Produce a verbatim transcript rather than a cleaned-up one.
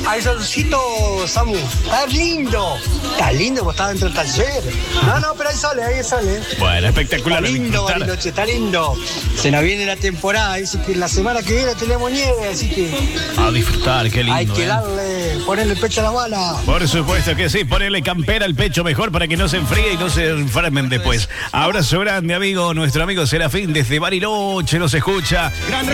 Ay, solcito, Samu. Está lindo. Está lindo porque está dentro del taller. No, no, pero ahí sale, ahí sale. Bueno, espectacular. Está lindo, Bariloche, está lindo. Se nos viene la temporada. Dice que la semana que viene tenemos nieve, así que. A disfrutar, qué lindo. Hay que ¿eh? darle, ponerle el pecho a la bala. Por supuesto que sí, ponerle campera al pecho mejor para que no se enfríe y no se enfermen después. Abrazo grande, amigo. Nuestro amigo Serafín desde Bariloche nos escucha.